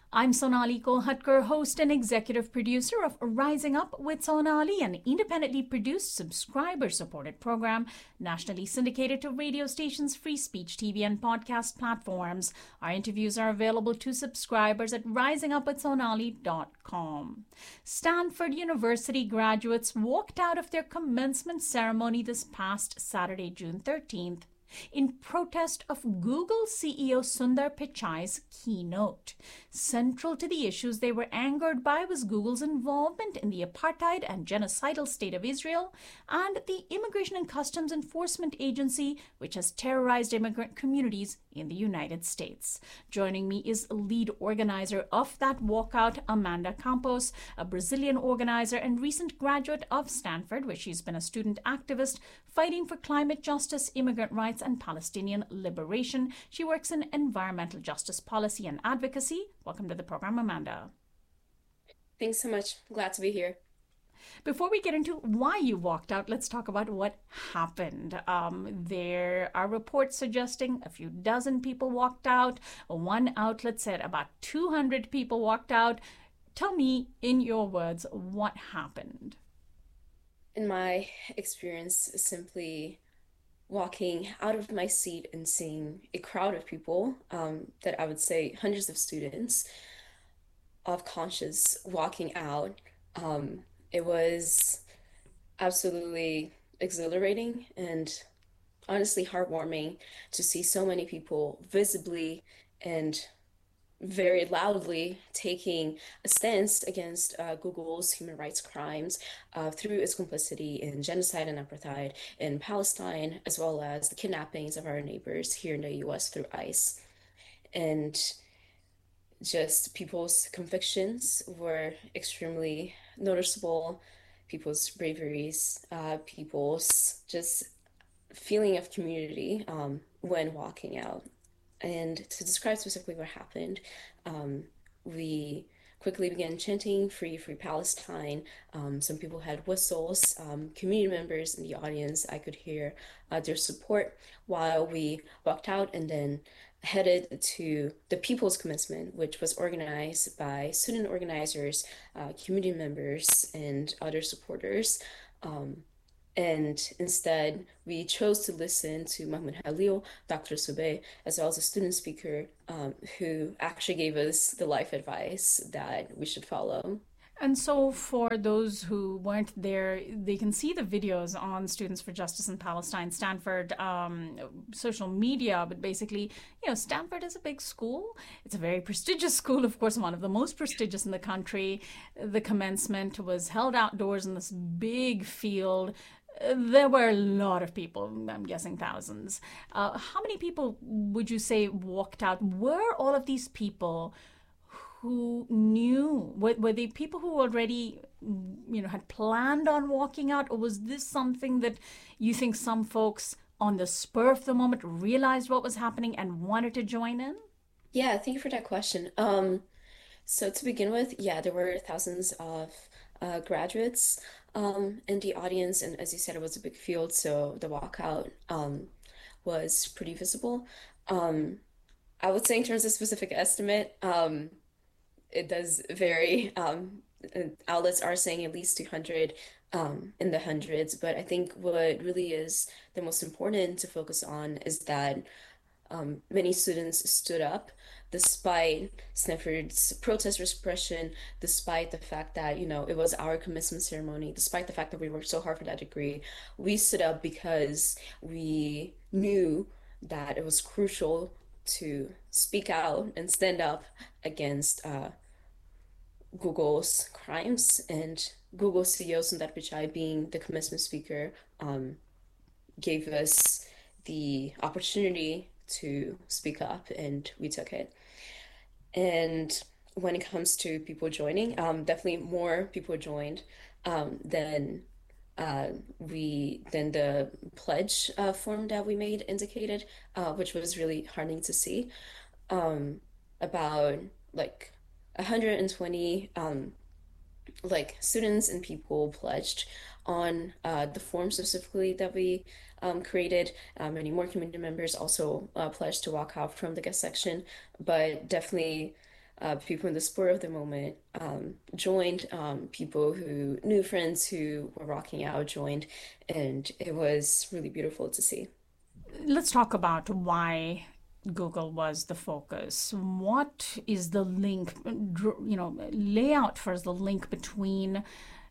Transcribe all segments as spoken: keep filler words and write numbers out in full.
I'm Sonali Kolhatkar, host and executive producer of Rising Up with Sonali, an independently produced, subscriber-supported program nationally syndicated to radio stations, free speech T V, and podcast platforms. Our interviews are available to subscribers at rising up with sonali dot com. Stanford University graduates walked out of their commencement ceremony this past Saturday, June thirteenth, in protest of Google C E O Sundar Pichai's keynote. Central to the issues they were angered by was Google's involvement in the apartheid and genocidal state of Israel and the Immigration and Customs Enforcement Agency, which has terrorized immigrant communities in the United States. Joining me is lead organizer of that walkout, Amanda Campos, a Brazilian organizer and recent graduate of Stanford, where she's been a student activist fighting for climate justice, immigrant rights, and Palestinian liberation. She works in environmental justice policy and advocacy. Welcome to the program, Amanda. Thanks so much. Glad to be here. Before we get into why you walked out, let's talk about what happened. Um, there are reports suggesting a few dozen people walked out. One outlet said about two hundred people walked out. Tell me, in your words, what happened? In my experience, simply walking out of my seat and seeing a crowd of people, um, that I would say hundreds of students of conscious walking out, um, it was absolutely exhilarating and honestly heartwarming to see so many people visibly and very loudly taking a stance against uh, Google's human rights crimes uh, through its complicity in genocide and apartheid in Palestine, as well as the kidnappings of our neighbors here in the U S through ICE. And just people's convictions were extremely noticeable, people's braveries, uh, people's just feeling of community um, when walking out. And to describe specifically what happened, um, we quickly began chanting "Free, Free Palestine." Um, some people had whistles. Um, community members in the audience, I could hear uh, their support while we walked out and then headed to the People's Commencement, which was organized by student organizers, uh, community members, and other supporters. Um, and instead, we chose to listen to Mahmoud Halil, Doctor Soubey, as well as a student speaker um, who actually gave us the life advice that we should follow. And so, for those who weren't there, they can see the videos on Students for Justice in Palestine, Stanford um, social media. But basically, you know, Stanford is a big school. It's a very prestigious school, of course, one of the most prestigious in the country. The commencement was held outdoors in this big field. There were a lot of people, I'm guessing thousands. Uh, how many people would you say walked out? Were all of these people who knew, were, were they people who already, you know, had planned on walking out, or was this something that you think some folks on the spur of the moment realized what was happening and wanted to join in? Yeah, thank you for that question. Um, so to begin with, yeah, there were thousands of uh, graduates um, in the audience, and as you said, it was a big field, so the walkout um, was pretty visible. Um, I would say in terms of specific estimate, um, it does vary. Um, and outlets are saying at least two hundred, um, in the hundreds, but I think what really is the most important to focus on is that um, many students stood up despite Stanford's protest repression, despite the fact that, you know, it was our commencement ceremony, despite the fact that we worked so hard for that degree. We stood up because we knew that it was crucial to speak out and stand up against uh, Google's crimes, and Google C E O Sundar Pichai being the commencement speaker um, gave us the opportunity to speak up, and we took it. And when it comes to people joining, um, definitely more people joined um, than uh, we than the pledge uh, form that we made indicated, uh, which was really heartening to see. Um, about like one hundred twenty um, like students and people pledged on uh, the form specifically that we um, created. Uh, many more community members also uh, pledged to walk out from the guest section, but definitely Uh, people in the spur of the moment um, joined, um, people who knew friends who were rocking out joined, and it was really beautiful to see. Let's talk about why Google was the focus. What is the link, you know, lay out for us the link between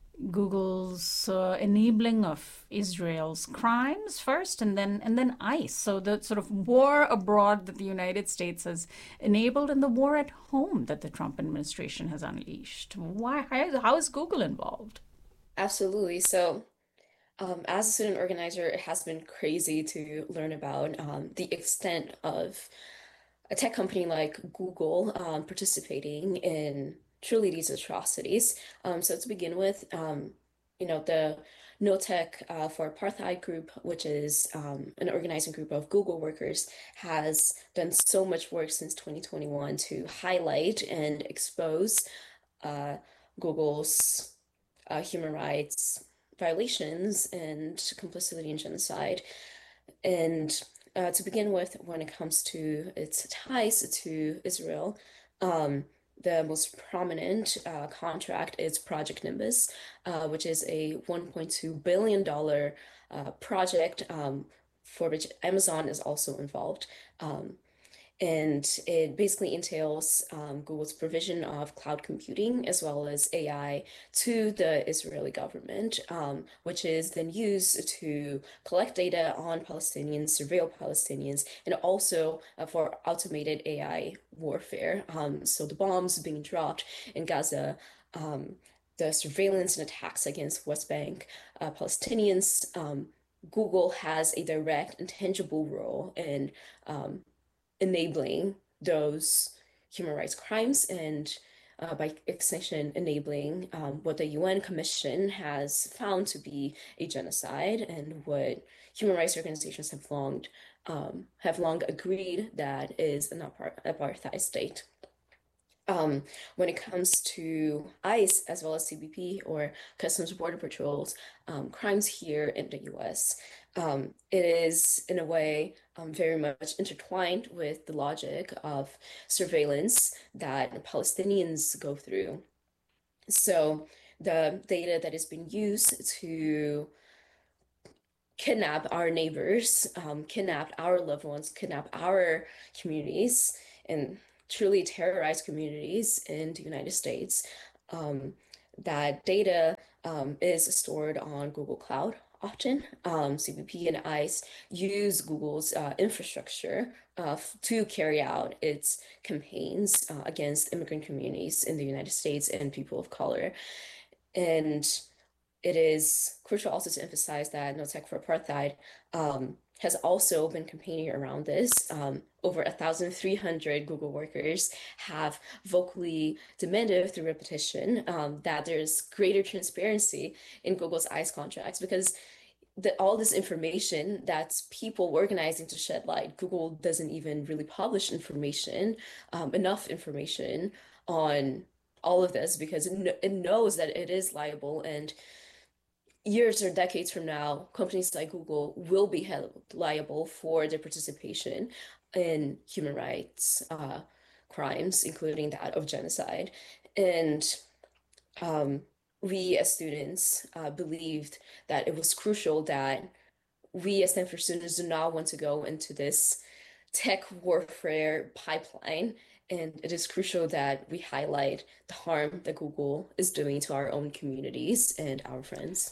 Google's uh, enabling of Israel's crimes first, and then and then ICE. So the sort of war abroad that the United States has enabled, and the war at home that the Trump administration has unleashed. Why? How, how is Google involved? Absolutely. So, um, as a student organizer, it has been crazy to learn about um, the extent of a tech company like Google um, participating in truly these atrocities. Um, so to begin with, um, you know, the No Tech uh, for Apartheid group, which is um, an organizing group of Google workers, has done so much work since twenty twenty-one to highlight and expose uh, Google's uh, human rights violations and complicity in genocide. And uh, to begin with, when it comes to its ties to Israel, um, the most prominent uh, contract is Project Nimbus, uh, which is a one point two billion dollars uh, project um, for which Amazon is also involved. Um, and it basically entails um, Google's provision of cloud computing as well as A I to the Israeli government, um, which is then used to collect data on Palestinians, surveil Palestinians, and also uh, for automated A I warfare. Um, so the bombs being dropped in Gaza, um, the surveillance and attacks against West Bank uh, Palestinians. Um, Google has a direct and tangible role in um, enabling those human rights crimes and uh, by extension enabling um, what the U N Commission has found to be a genocide and what human rights organizations have long um, have long agreed that is an apartheid state. Um, when it comes to ICE as well as C B P or Customs Border Patrols, um, crimes here in the U S, um, it is in a way um, very much intertwined with the logic of surveillance that Palestinians go through. So the data that is being used to kidnap our neighbors, um, kidnap our loved ones, kidnap our communities, and truly terrorize communities in the United States. Um, that data um, is stored on Google Cloud often. Um, C B P and ICE use Google's uh, infrastructure uh, to carry out its campaigns uh, against immigrant communities in the United States and people of color. And it is crucial also to emphasize that No Tech for Apartheid um, has also been campaigning around this. Um, over one thousand three hundred Google workers have vocally demanded through repetition um, that there's greater transparency in Google's ICE contracts because the, all this information that's people organizing to shed light, Google doesn't even really publish information, um, enough information on all of this because it, kn it knows that it is liable and years or decades from now, companies like Google will be held liable for their participation in human rights uh, crimes, including that of genocide. And um, we as students uh, believed that it was crucial that we as Stanford students do not want to go into this tech warfare pipeline. And it is crucial that we highlight the harm that Google is doing to our own communities and our friends.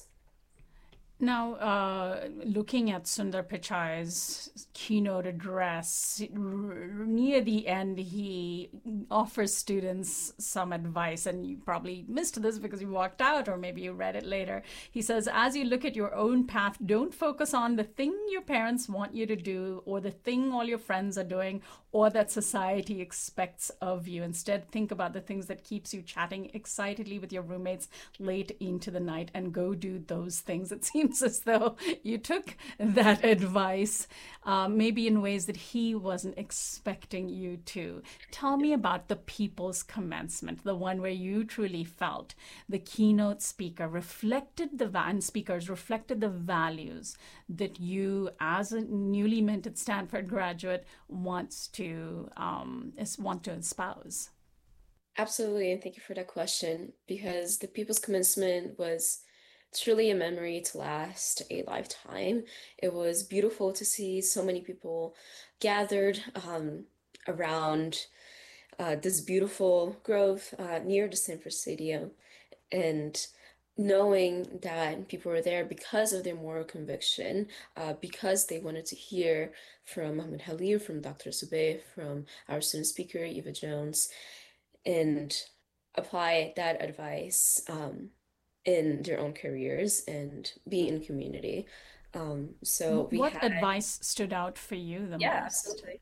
Now, uh, looking at Sundar Pichai's keynote address, r- near the end, he offers students some advice, and you probably missed this because you walked out, or maybe you read it later. He says, as you look at your own path, don't focus on the thing your parents want you to do, or the thing all your friends are doing, or that society expects of you. Instead, think about the things that keeps you chatting excitedly with your roommates late into the night, and go do those things. It seems as though you took that advice, uh, maybe in ways that he wasn't expecting you to. Tell me about the People's Commencement, the one where you truly felt the keynote speaker reflected the and speakers reflected the values that you, as a newly minted Stanford graduate, wants to um, want to espouse. Absolutely, and thank you for that question because the People's Commencement was truly a memory to last a lifetime. It was beautiful to see so many people gathered um, around uh, this beautiful grove uh, near the Sanford Stadium, and knowing that people were there because of their moral conviction, uh, because they wanted to hear from Mohammed Khalil, from Doctor Subeh, from our student speaker, Eva Jones, and apply that advice um, in their own careers and be in community. Um, so Wh- we What had, advice stood out for you the yeah, most? absolutely.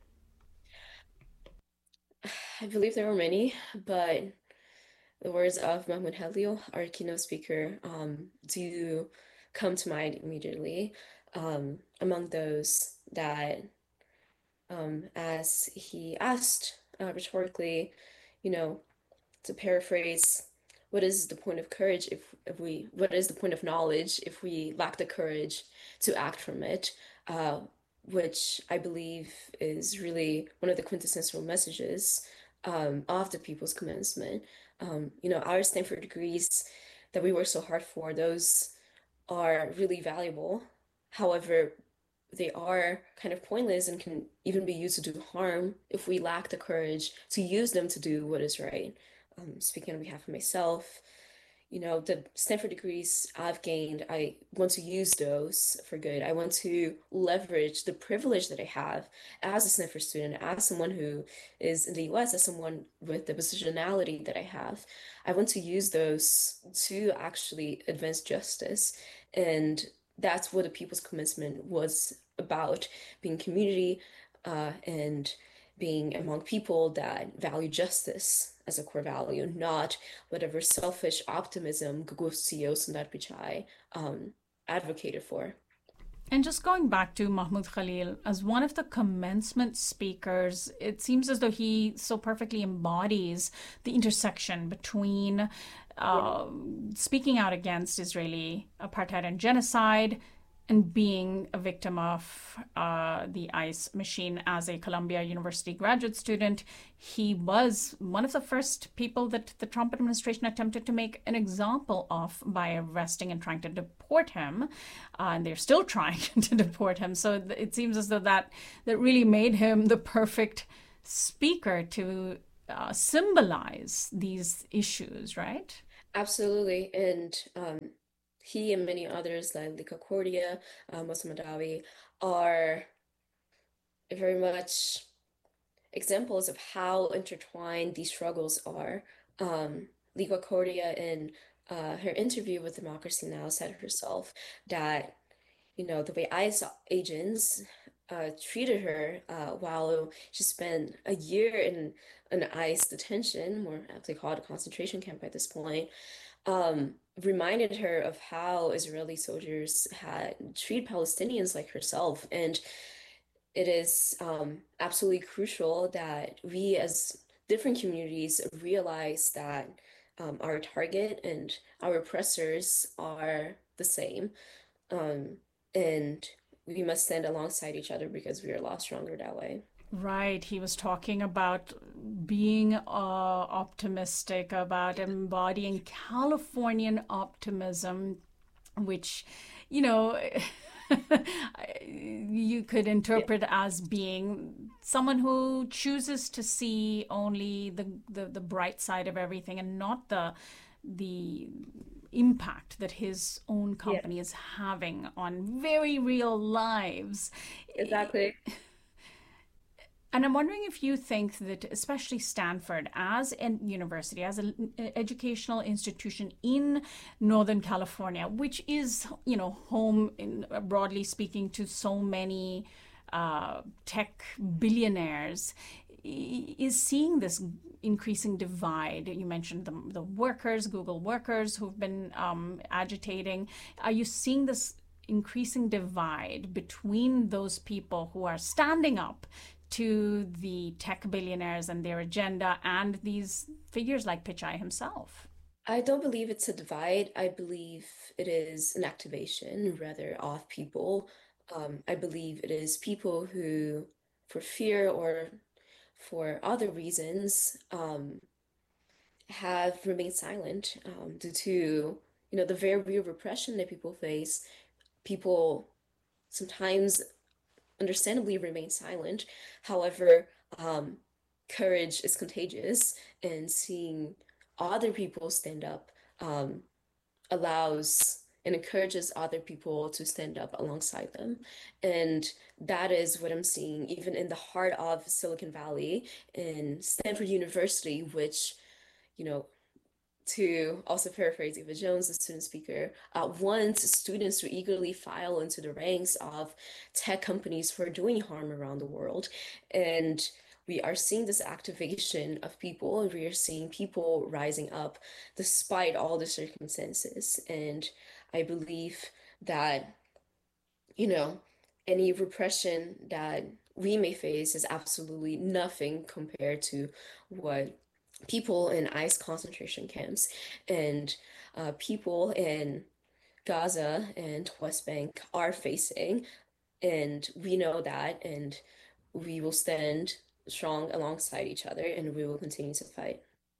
I believe there were many, but the words of Mahmoud Khalil, our keynote speaker, um, do come to mind immediately. Um, among those that, um, as he asked uh, rhetorically, you know, to paraphrase, what is the point of courage if, if we, what is the point of knowledge if we lack the courage to act from it? Uh, which I believe is really one of the quintessential messages um, of the People's Commencement. Um, you know, our Stanford degrees that we work so hard for, those are really valuable. However, they are kind of pointless and can even be used to do harm if we lack the courage to use them to do what is right. Um, speaking on behalf of myself, you know, the Stanford degrees I've gained, I want to use those for good. I want to leverage the privilege that I have as a Stanford student, as someone who is in the U S, as someone with the positionality that I have. I want to use those to actually advance justice. And that's what the People's Commencement was about, being community uh, and being among people that value justice as a core value, not whatever selfish optimism Gugu C E O Sundar Pichai um, advocated for. And just going back to Mahmoud Khalil, as one of the commencement speakers, it seems as though he so perfectly embodies the intersection between Yeah. uh, speaking out against Israeli apartheid and genocide and being a victim of uh, the ICE machine as a Columbia University graduate student. He was one of the first people that the Trump administration attempted to make an example of by arresting and trying to deport him. Uh, and they're still trying to deport him. So it seems as though that, that really made him the perfect speaker to uh, symbolize these issues, right? Absolutely. And um, he and many others, like Lika Cordia, uh, Musa Madawi, are very much examples of how intertwined these struggles are. Um, Lika Cordia, in uh, her interview with Democracy Now!, said herself that you know, the way ICE agents uh, treated her uh, while she spent a year in an ICE detention, more aptly called a concentration camp at this point, um, reminded her of how Israeli soldiers had treated Palestinians like herself. And it is um, absolutely crucial that we, as different communities, realize that um, our target and our oppressors are the same. Um, and we must stand alongside each other because we are a lot stronger that way. Right. He was talking about being uh, optimistic, about embodying Californian optimism, which, you know, you could Yeah. interpret as being someone who chooses to see only the, the, the bright side of everything and not the the impact that his own Yeah, company is having on very real lives. exactly. And I'm wondering if you think that, especially Stanford, as a university, as an educational institution in Northern California, which is, you know, home, in, broadly speaking, to so many uh, tech billionaires, is seeing this increasing divide. You mentioned the, the workers, Google workers who've been um, agitating. Are you seeing this increasing divide between those people who are standing up to the tech billionaires and their agenda and these figures like Pichai himself? I don't believe it's a divide. I believe it is an activation rather of people. Um, I believe it is people who, for fear or for other reasons, um, have remained silent um, due to, you know, the very real repression that people face. People sometimes understandably remain silent. However, um, courage is contagious, and seeing other people stand up um, allows and encourages other people to stand up alongside them. And that is what I'm seeing even in the heart of Silicon Valley in Stanford University, which, you know, to also paraphrase Eva Jones, the student speaker, uh, wants students to eagerly file into the ranks of tech companies who are doing harm around the world. And we are seeing this activation of people, and we are seeing people rising up despite all the circumstances. And I believe that, you know, any repression that we may face is absolutely nothing compared to what people in ICE concentration camps and uh, people in Gaza and West Bank are facing. And we know that, and we will stand strong alongside each other, and we will continue to fight.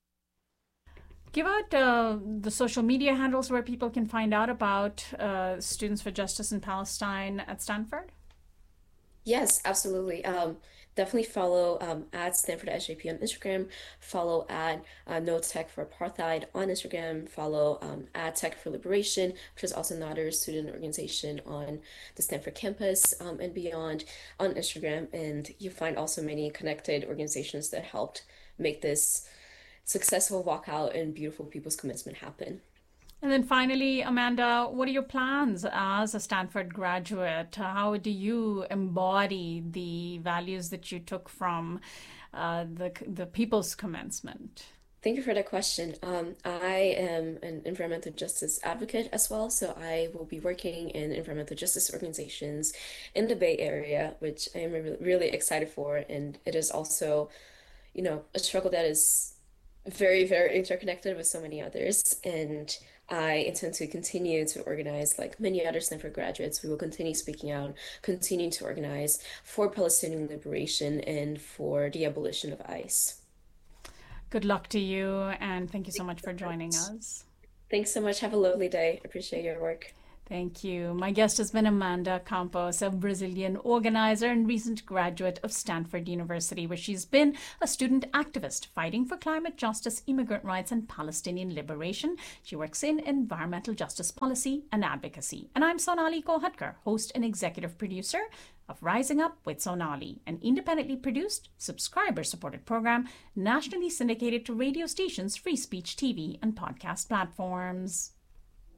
Give out uh, the social media handles where people can find out about uh, Students for Justice in Palestine at Stanford. Yes, absolutely. Um, definitely follow um, at Stanford S J P on Instagram. Follow at uh, No Tech for Apartheid on Instagram. Follow um, at Tech for Liberation, which is also another student organization on the Stanford campus um, and beyond on Instagram. And you find also many connected organizations that helped make this successful walkout and beautiful people's commencement happen. And then finally, Amanda, what are your plans as a Stanford graduate? How do you embody the values that you took from uh, the, the people's commencement? Thank you for that question. Um, I am an environmental justice advocate as well, so I will be working in environmental justice organizations in the Bay Area, which I am re- really excited for. And it is also, you know, a struggle that is very, very interconnected with so many others. And I intend to continue to organize like many other Stanford graduates. We will continue speaking out, continue to organize for Palestinian liberation and for the abolition of ICE. Good luck to you, and thank you so much for joining us. Thanks so much. Have a lovely day. Appreciate your work. Thank you. My guest has been Amanda Campos, a Brazilian organizer and recent graduate of Stanford University, where she's been a student activist fighting for climate justice, immigrant rights, and Palestinian liberation. She works in environmental justice policy and advocacy. And I'm Sonali Kohatkar, host and executive producer of Rising Up with Sonali, an independently produced, subscriber-supported program nationally syndicated to radio stations, free speech T V, and podcast platforms.